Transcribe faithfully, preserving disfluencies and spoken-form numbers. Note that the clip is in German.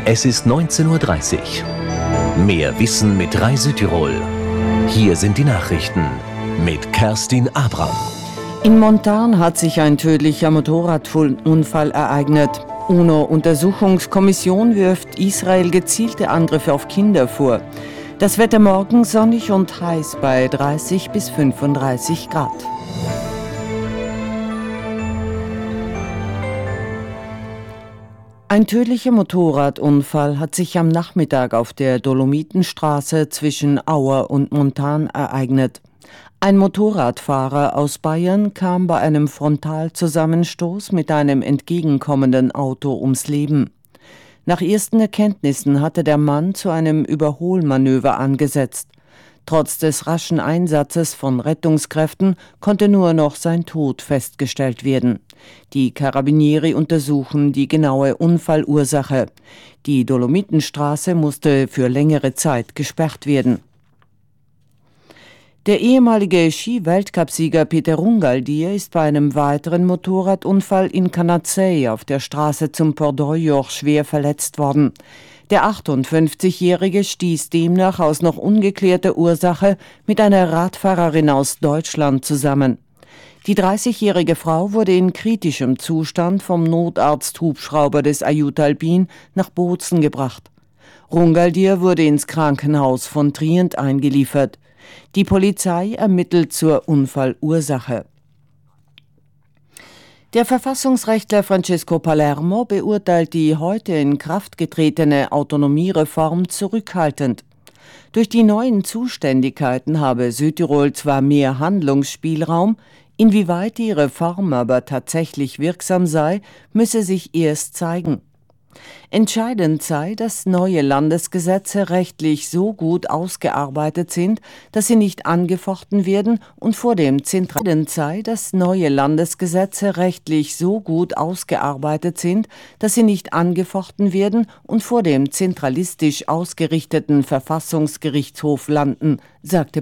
Es ist neunzehn Uhr dreißig. Mehr Wissen mit Rai Südtirol. Hier sind die Nachrichten mit Kerstin Abram. In Montan hat sich ein tödlicher Motorradunfall ereignet. UNO-Untersuchungskommission wirft Israel gezielte Angriffe auf Kinder vor. Das Wetter morgen sonnig und heiß bei dreißig bis fünfunddreißig Grad. Ein tödlicher Motorradunfall hat sich am Nachmittag auf der Dolomitenstraße zwischen Auer und Montan ereignet. Ein Motorradfahrer aus Bayern kam bei einem Frontalzusammenstoß mit einem entgegenkommenden Auto ums Leben. Nach ersten Erkenntnissen hatte der Mann zu einem Überholmanöver angesetzt. Trotz des raschen Einsatzes von Rettungskräften konnte nur noch sein Tod festgestellt werden. Die Carabinieri untersuchen die genaue Unfallursache. Die Dolomitenstraße musste für längere Zeit gesperrt werden. Der ehemalige Ski-Weltcupsieger Peter Rungaldir ist bei einem weiteren Motorradunfall in Canazei auf der Straße zum Port-d'Oyoch schwer verletzt worden. Der achtundfünfzigjährige stieß demnach aus noch ungeklärter Ursache mit einer Radfahrerin aus Deutschland zusammen. Die dreißigjährige Frau wurde in kritischem Zustand vom Notarzt-Hubschrauber des Aiutalpin nach Bozen gebracht. Rungaldir wurde ins Krankenhaus von Trient eingeliefert. Die Polizei ermittelt zur Unfallursache. Der Verfassungsrechtler Francesco Palermo beurteilt die heute in Kraft getretene Autonomiereform zurückhaltend. Durch die neuen Zuständigkeiten habe Südtirol zwar mehr Handlungsspielraum, inwieweit die Reform aber tatsächlich wirksam sei, müsse sich erst zeigen. Entscheidend sei, dass neue Landesgesetze rechtlich so gut ausgearbeitet sind, dass sie nicht angefochten werden und vor dem Zentralen sei, dass neue Landesgesetze rechtlich so gut ausgearbeitet sind, dass sie nicht angefochten werden und vor dem zentralistisch ausgerichteten Verfassungsgerichtshof landen, sagte